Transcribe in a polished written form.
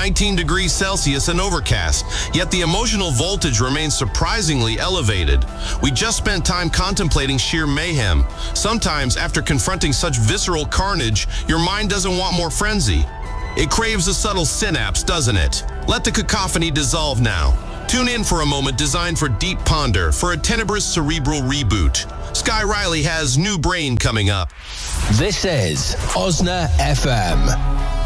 19 degrees Celsius and overcast, yet the emotional voltage remains surprisingly elevated. We just spent time contemplating sheer mayhem. Sometimes, after confronting such visceral carnage, your mind doesn't want more frenzy. It craves a subtle synapse, doesn't it? Let the cacophony dissolve now. Tune in for a moment designed for deep ponder, for a tenebrous cerebral reboot. Sky Riley has New Brain coming up. This is Osna FM.